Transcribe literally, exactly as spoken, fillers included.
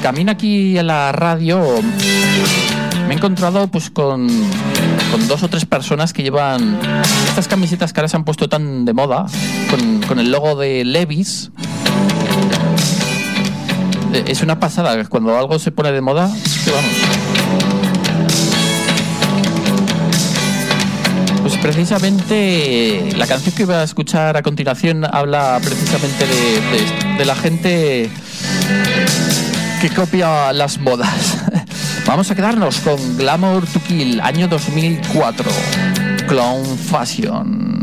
camino aquí a la radio me he encontrado pues con, con dos o tres personas que llevan estas camisetas que ahora se han puesto tan de moda, con, con el logo de Levi's. Es una pasada, cuando algo se pone de moda, es que vamos. Pues precisamente la canción que voy a escuchar a continuación habla precisamente de, de, de la gente que copia las modas. Vamos a quedarnos con Glamour to Kill, año dos mil cuatro, Clown Fashion.